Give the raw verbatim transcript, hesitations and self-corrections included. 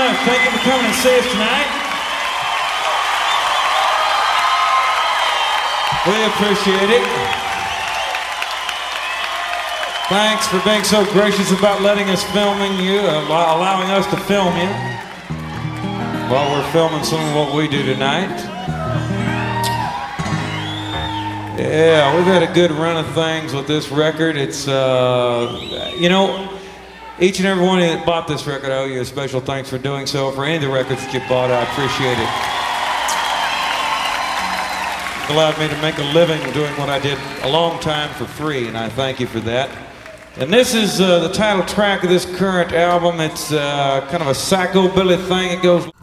want to thank you for coming and see us tonight. We appreciate it. Thanks for being so gracious about letting us filming you, uh, allowing us to film you while we're filming some of what we do tonight. Yeah, we've had a good run of things with this record. It's, uh, you know, each and every one of you that bought this record, I owe you a special thanks for doing so. For any of the records that you bought, I appreciate it. It allowed me to make a living doing what I did a long time for free, and I thank you for that. And this is uh, the title track of this current album. It's uh, kind of a psychobilly thing. It goes...